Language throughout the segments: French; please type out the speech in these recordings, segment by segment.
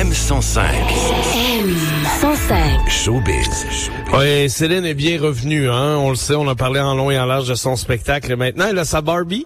M105. M105. Showbiz. Oui, Céline est bien revenue, hein. On le sait, on a parlé en long et en large de son spectacle. Maintenant, elle a sa Barbie.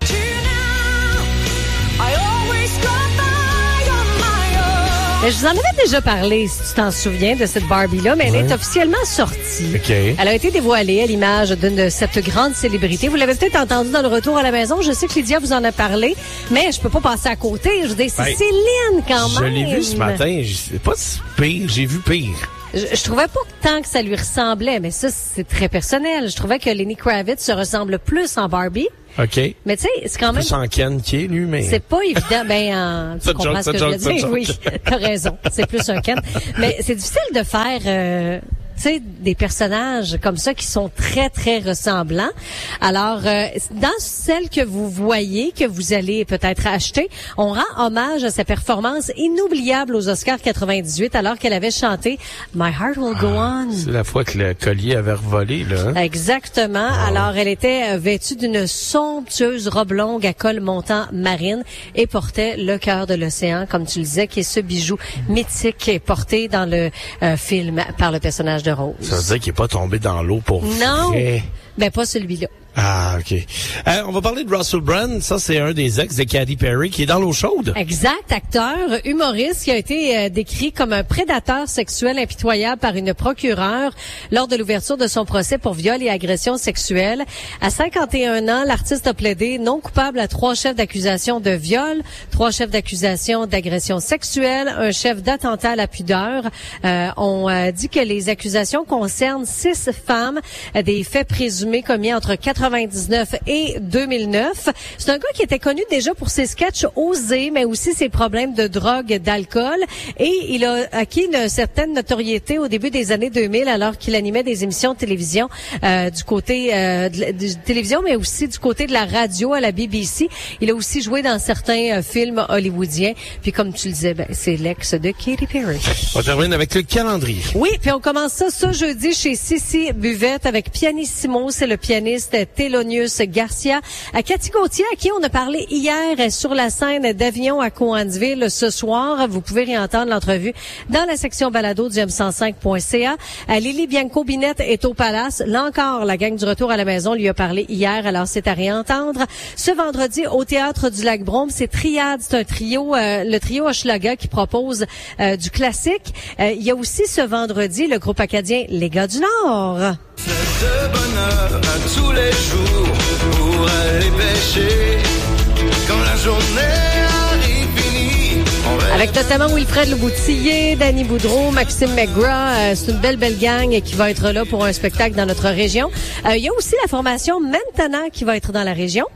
Je vous en avais déjà parlé, si tu t'en souviens, de cette Barbie-là, mais elle est officiellement sortie. Okay. Elle a été dévoilée à l'image de cette grande célébrité. Vous l'avez peut-être entendu dans le retour à la maison. Je sais que Lydia vous en a parlé, mais je peux pas passer à côté. Je veux dire, c'est Céline quand même. Je l'ai vu ce matin. C'est pas si pire. J'ai vu pire. Je trouvais pas tant que ça lui ressemblait, mais ça, c'est très personnel. Je trouvais que Lenny Kravitz se ressemble plus en Barbie. OK. Mais tu sais, c'est quand même... Plus en Ken qui est, lui, mais... C'est pas évident. Tu comprends ce que je veux dire? Oui, t'as raison. C'est plus un Ken. Mais c'est difficile de faire... tu sais, des personnages comme ça qui sont très, très ressemblants. Alors, dans celle que vous voyez, que vous allez peut-être acheter, on rend hommage à sa performance inoubliable aux Oscars 98 alors qu'elle avait chanté My Heart Will Go On. C'est la fois que le collier avait revolé, là. Hein? Exactement. Alors, elle était vêtue d'une somptueuse robe longue à col montant marine et portait le cœur de l'océan, comme tu le disais, qui est ce bijou mythique porté dans le film par le personnage de Rose. Ça veut dire qu'il n'est pas tombé dans l'eau pour vrai. Ben pas celui-là. Ah, OK. On va parler de Russell Brand. Ça, c'est un des ex de Katy Perry qui est dans l'eau chaude. Exact. Acteur, humoriste qui a été décrit comme un prédateur sexuel impitoyable par une procureure lors de l'ouverture de son procès pour viol et agression sexuelle. À 51 ans, l'artiste a plaidé non coupable à 3 chefs d'accusation de viol, 3 chefs d'accusation d'agression sexuelle, un chef d'attentat à la pudeur. On dit que les accusations concernent 6 femmes, des faits présumés commis entre 99 et 2009. C'est un gars qui était connu déjà pour ses sketchs osés, mais aussi ses problèmes de drogue, d'alcool. Et il a acquis une certaine notoriété au début des années 2000 alors qu'il animait des émissions de télévision du côté de télévision, mais aussi du côté de la radio à la BBC. Il a aussi joué dans certains films hollywoodiens. Puis comme tu le disais, c'est l'ex de Katy Perry. On termine avec le calendrier. Oui, puis on commence ça ce jeudi chez Sissi Buvette avec Pianissimo, c'est le pianiste Thelonious Garcia. Cathy Gauthier, à qui on a parlé hier sur la scène d'Avignon à Cowansville ce soir. Vous pouvez réentendre l'entrevue dans la section balado du M105.ca. Lily Bianco-Binette est au Palace. Là encore, la gang du retour à la maison lui a parlé hier, alors c'est à réentendre. Ce vendredi, au Théâtre du Lac-Brome, c'est Triade, c'est un trio, le trio Hochelaga qui propose du classique. Il y a aussi ce vendredi le groupe acadien Les Gars du Nord. De bonheur à tous les jours pour aller pêcher quand la journée arrive finie. Avec notamment Wilfred Leboutillier, Danny Boudreau, Maxime McGrath. C'est une belle gang qui va être là pour un spectacle dans notre région. Il y a aussi la formation Maintenant qui va être dans la région.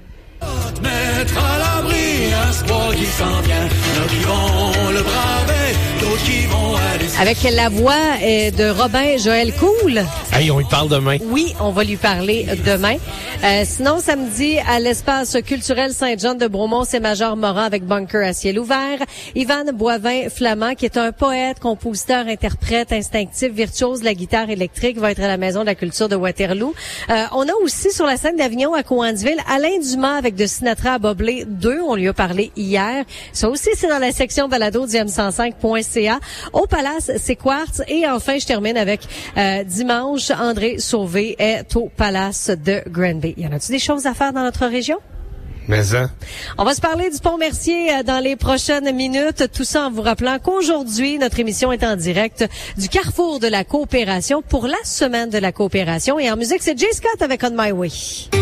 Mettre à l'abri un sport qui s'en vient. Nous qui vont le braver, d'autres qui vont aller. Avec la voix de Robin Joël Cool. Hey, on y parle demain. Oui, on va lui parler demain. Sinon, samedi, à l'espace culturel Saint-Jean de Bromont, c'est Major Morin avec Bunker à ciel ouvert. Yvan Boivin-Flamand, qui est un poète, compositeur, interprète, instinctif, virtuose de la guitare électrique, va être à la Maison de la culture de Waterloo. On a aussi sur la scène d'Avignon à Cowansville, Alain Dumas avec De Sinatra à Boblé 2. On lui a parlé hier. Ça aussi, c'est dans la section balado du M105.ca. Au Palace, c'est Quartz. Et enfin, je termine avec dimanche, André Sauvé est au Palace de Granby. Y en a-t-il des choses à faire dans notre région? Mais ça. On va se parler du Pont Mercier dans les prochaines minutes. Tout ça en vous rappelant qu'aujourd'hui, notre émission est en direct du Carrefour de la Coopération pour la Semaine de la Coopération. Et en musique, c'est Jay Scott avec On My Way.